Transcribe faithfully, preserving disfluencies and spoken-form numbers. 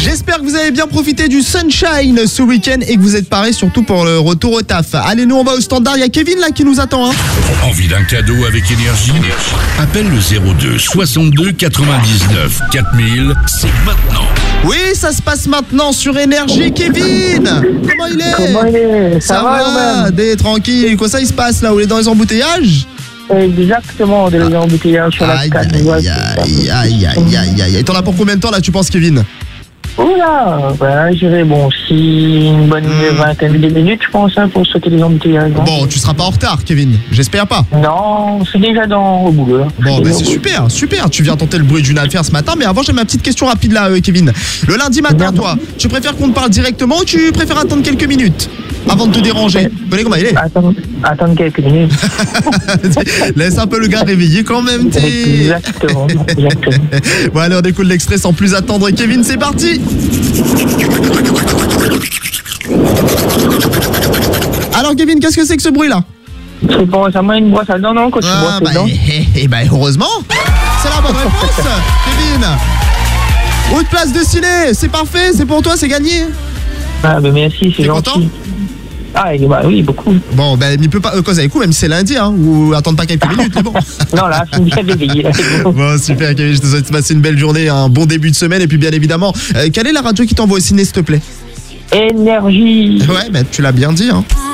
J'espère que vous avez bien profité du sunshine ce week-end et que vous êtes parés surtout pour le retour au taf. Allez, nous on va au standard, il y a Kevin là qui nous attend. Hein. Envie d'un cadeau avec énergie? Appelle le zéro deux soixante-deux quatre-vingt-dix-neuf quatre mille, c'est maintenant. Oui, ça se passe maintenant sur Énergie. Kevin, comment il est? Comment il est? Ça, Ça va, va, des tranquille. Quoi ça il se passe là? Vous êtes dans les embouteillages? Exactement, des ah. embouteillages sur la Aïe, canne. aïe, aïe, aïe, aïe, aïe, aïe, aïe. Et t'en as pour combien de temps là, tu penses, Kevin? Oula, ben, j'irai, bon, si une bonne mmh. vingtaine de minutes, je pense, hein, pour sauter les embouteillages. Bon, tu seras pas en retard, Kevin. J'espère pas. Non, c'est déjà dans au boulot. Bon, ben c'est super, super. Tu viens tenter le bruit d'une affaire ce matin, mais avant, j'ai ma petite question rapide là, euh, Kevin. Le lundi matin, toi, tu préfères qu'on te parle directement ou tu préfères attendre quelques minutes avant de te déranger? Vous voyez comment il est? Attends, attends quelques minutes. Laisse un peu le gars réveillé quand même, t'es. Exactement, exactement. Bon, allez, on écoute l'extrait sans plus attendre. Kevin, c'est parti. Alors, Kevin, qu'est-ce que c'est que ce bruit-là? C'est bon, ça m'a une brosse à dents, non, quand tu ah, brosses bah, les dents. Et, et bah, heureusement, c'est la bonne réponse, Kevin. Haute place de ciné, c'est parfait, c'est pour toi, c'est gagné. Ah, ben merci, c'est T'es gentil. content? Ah, bah oui, beaucoup. Bon, ben, il peut pas euh, causer avec vous, même si c'est lundi, hein, ou attendre pas quelques minutes, mais bon. Non, là, je suis bien réveillé. Bon, super, Kevin, je te souhaite de passer une belle journée, un bon début de semaine, et puis bien évidemment, euh, quelle est la radio qui t'envoie au ciné, s'il te plaît? Énergie. Ouais, ben, tu l'as bien dit, hein.